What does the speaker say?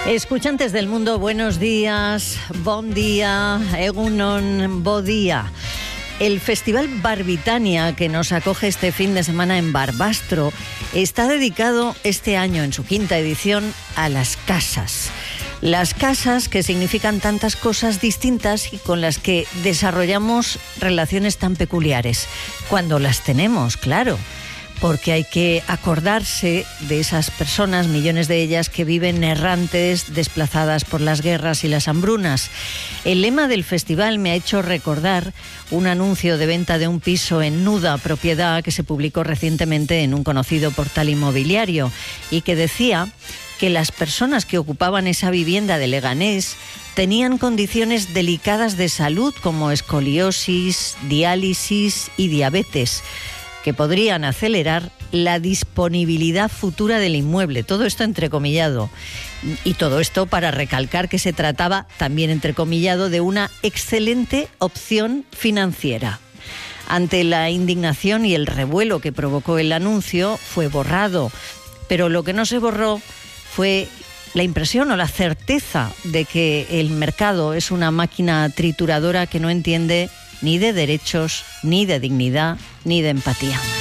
Escuchantes del mundo, buenos días, bon día, egunon, bo día. El Festival Barbitania, que nos acoge este fin de semana en Barbastro, está dedicado este año, en su quinta edición, a las casas. Las casas que significan tantas cosas distintas y con las que desarrollamos relaciones tan peculiares. Cuando las tenemos, claro. Porque hay que acordarse de esas personas, millones de ellas, que viven errantes, desplazadas por las guerras y las hambrunas. El lema del festival me ha hecho recordar un anuncio de venta de un piso en Nuda Propiedad que se publicó recientemente en un conocido portal inmobiliario y que decía que las personas que ocupaban esa vivienda de Leganés tenían condiciones delicadas de salud como escoliosis, diálisis y diabetes, que podrían acelerar la disponibilidad futura del inmueble. Todo esto entrecomillado. Y todo esto para recalcar que se trataba, también entrecomillado, de una excelente opción financiera. Ante la indignación y el revuelo que provocó el anuncio, fue borrado. Pero lo que no se borró fue la impresión o la certeza de que el mercado es una máquina trituradora que no entiende ni de derechos, ni de dignidad, ni de empatía.